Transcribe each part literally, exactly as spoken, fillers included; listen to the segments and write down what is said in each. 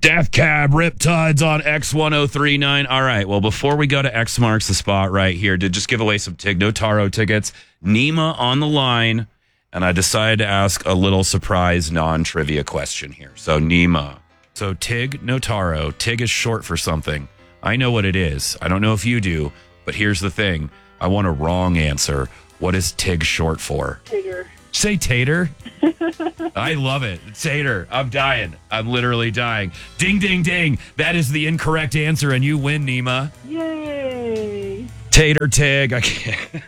Death Cab Riptides on X ten thirty-nine. All right, well, before we go to X Marks the Spot right here, to just give away some Tig Notaro tickets, Nima on the line, and I decided to ask a little surprise non-trivia question here. So, Nima. So, Tig Notaro. Tig is short for something. I know what it is. I don't know if you do, but here's the thing. I want a wrong answer. What is Tig short for? Tater. Say tater. I love it. Tater. I'm dying. I'm literally dying. Ding, ding, ding. That is the incorrect answer, and you win, Nima. Yay. Tater Tig. I can't.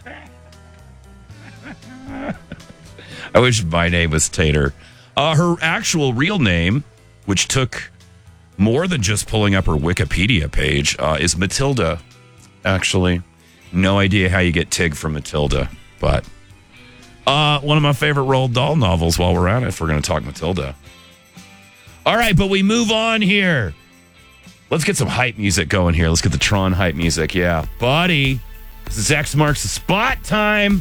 I wish my name was Tater. Uh, her actual real name, which took more than just pulling up her Wikipedia page, uh, is Matilda, actually. No idea how you get Tig from Matilda, but... Uh, one of my favorite Roald Dahl novels while we're at it, if we're going to talk Matilda. All right, but we move on here. Let's get some hype music going here. Let's get the Tron hype music. Yeah, buddy. This is X Marks the Spot time.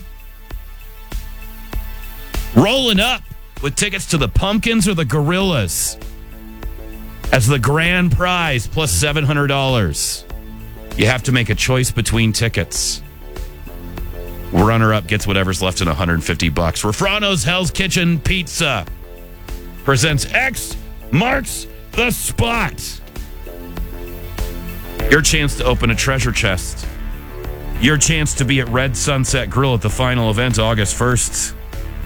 Rolling up with tickets to the Pumpkins or the Gorillas as the grand prize plus seven hundred dollars. You have to make a choice between tickets. Runner-up gets whatever's left in one hundred fifty bucks. Refrano's Hell's Kitchen Pizza presents X Marks the Spot. Your chance to open a treasure chest. Your chance to be at Red Sunset Grill at the final event August first.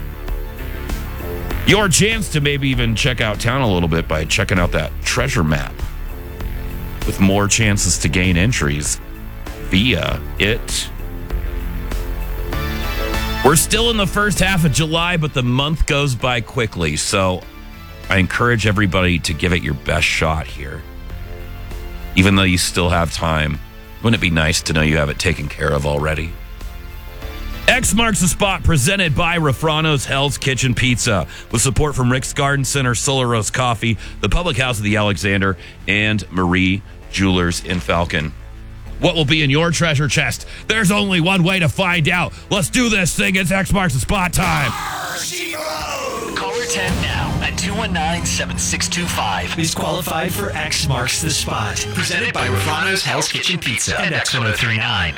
Your chance to maybe even check out town a little bit by checking out that treasure map with more chances to gain entries via it. We're still in the first half of July, but the month goes by quickly, so I encourage everybody to give it your best shot here. Even though you still have time, wouldn't it be nice to know you have it taken care of already? X Marks the Spot, presented by Refrano's Hell's Kitchen Pizza, with support from Rick's Garden Center, Solar Roast Coffee, the Public House of the Alexander, and Marie Jewelers in Falcon. What will be in your treasure chest? There's only one way to find out. Let's do this thing. It's X Marks the Spot time. Caller ten now at two one nine, seven six two five is qualified for X Marks the Spot. Presented by Refrano's Hell's Kitchen Pizza and X ten thirty-nine.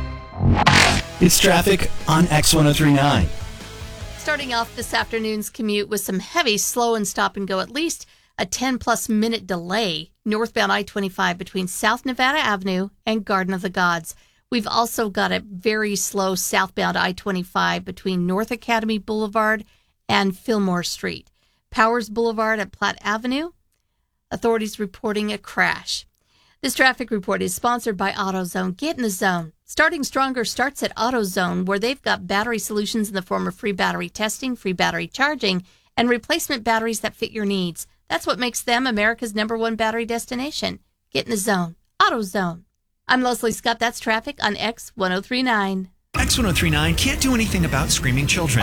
It's traffic on X ten thirty-nine. Starting off this afternoon's commute with some heavy, slow and stop and go, at least a ten-plus minute delay northbound I twenty-five between South Nevada Avenue and Garden of the Gods. We've also got a very slow southbound I twenty-five between North Academy Boulevard and Fillmore Street. Powers Boulevard at Platte Avenue. Authorities reporting a crash. This traffic report is sponsored by AutoZone. Get in the zone. Starting Stronger starts at AutoZone, where they've got battery solutions in the form of free battery testing, free battery charging, and replacement batteries that fit your needs. That's what makes them America's number one battery destination. Get in the zone. AutoZone. I'm Leslie Scott. That's traffic on X ten thirty-nine. X ten thirty-nine can't do anything about screaming children.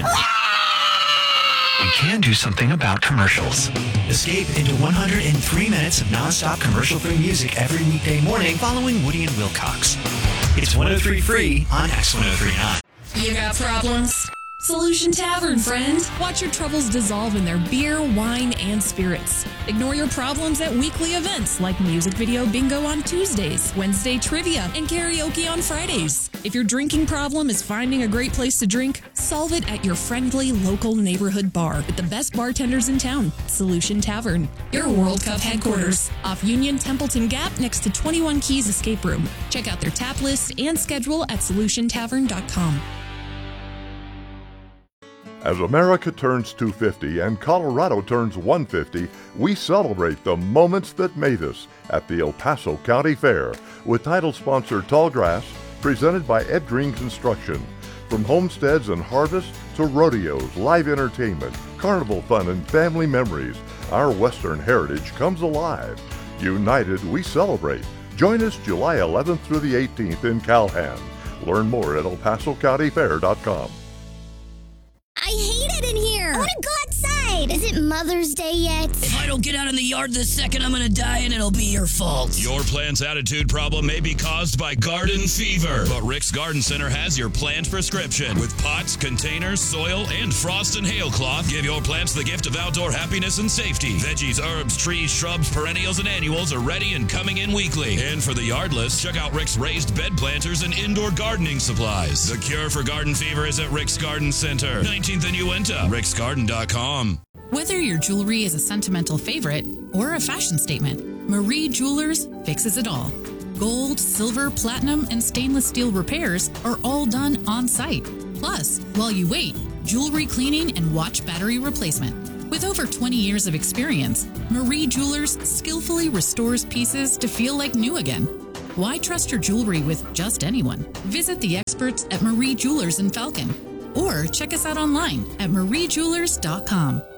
We can do something about commercials. Escape into one hundred three minutes of nonstop commercial-free music every weekday morning following Woody and Wilcox. It's one oh three free on X ten thirty-nine. You got problems? Solution Tavern, friend. Watch your troubles dissolve in their beer, wine, and spirits. Ignore your problems at weekly events like music video bingo on Tuesdays, Wednesday trivia, and karaoke on Fridays. If your drinking problem is finding a great place to drink, solve it at your friendly local neighborhood bar with the best bartenders in town, Solution Tavern. Your World Cup headquarters, off Union Templeton Gap next to twenty-one Keys Escape Room. Check out their tap list and schedule at solution tavern dot com. As America turns two hundred fifty and Colorado turns one hundred fifty, we celebrate the moments that made us at the El Paso County Fair with title sponsor Tallgrass, presented by Ed Green Construction. From homesteads and harvests to rodeos, live entertainment, carnival fun, and family memories, our Western heritage comes alive. United, we celebrate. Join us July eleventh through the eighteenth in Calhan. Learn more at el paso county fair dot com. I hate it in here. I want to go outside. Is it it Mother's Day yet? If I don't get out in the yard this second, I'm gonna die and it'll be your fault. Your plant's attitude problem may be caused by garden fever, but Rick's Garden Center has your plant prescription. With pots, containers, soil, and frost and hail cloth, give your plants the gift of outdoor happiness and safety. Veggies, herbs, trees, shrubs, perennials, and annuals are ready and coming in weekly. And for the yardless, check out Rick's raised bed planters and indoor gardening supplies. The cure for garden fever is at Rick's Garden Center, nineteenth and Uinta, ricks garden dot com. Whether your jewelry is a sentimental favorite or a fashion statement, Marie Jewelers fixes it all. Gold, silver, platinum, and stainless steel repairs are all done on site. Plus, while you wait, jewelry cleaning and watch battery replacement. With over twenty years of experience, Marie Jewelers skillfully restores pieces to feel like new again. Why trust your jewelry with just anyone? Visit the experts at Marie Jewelers in Falcon or check us out online at marie jewelers dot com.